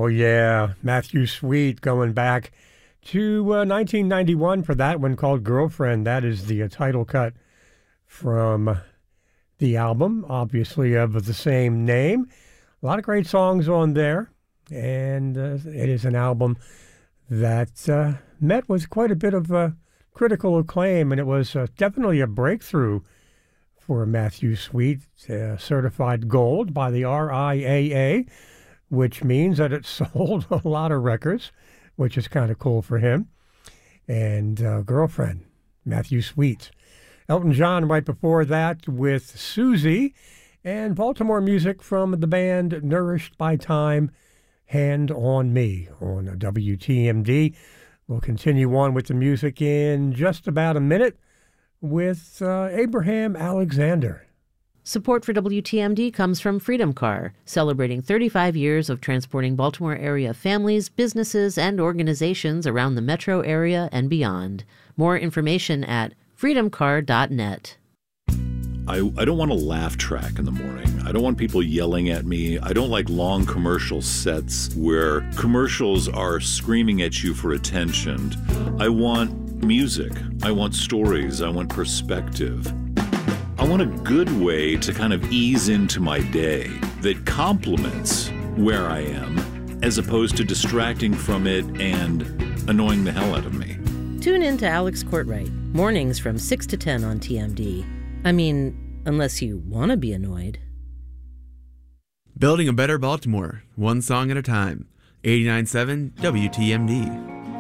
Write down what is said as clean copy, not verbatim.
Oh, yeah. Matthew Sweet going back to 1991 for that one called Girlfriend. That is the title cut from the album, obviously of the same name. A lot of great songs on there. And it is an album that met with quite a bit of critical acclaim. And it was definitely a breakthrough for Matthew Sweet, certified gold by the RIAA, which means that it sold a lot of records, which is kind of cool for him. And Girlfriend, Matthew Sweet. Elton John right before that with Susie, and Baltimore music from the band Nourished by Time, Hand on Me on WTMD. We'll continue on with the music in just about a minute with Abraham Alexander. Support for WTMD comes from Freedom Car, celebrating 35 years of transporting Baltimore area families, businesses, and organizations around the metro area and beyond. More information at freedomcar.net. I don't want a laugh track in the morning. I don't want people yelling at me. I don't like long commercial sets where commercials are screaming at you for attention. I want music. I want stories. I want perspective. I want a good way to kind of ease into my day that complements where I am as opposed to distracting from it and annoying the hell out of me. Tune in to Alex Courtwright, mornings from 6 to 10 on TMD. I mean, unless you want to be annoyed. Building a better Baltimore, one song at a time. 89.7 WTMD.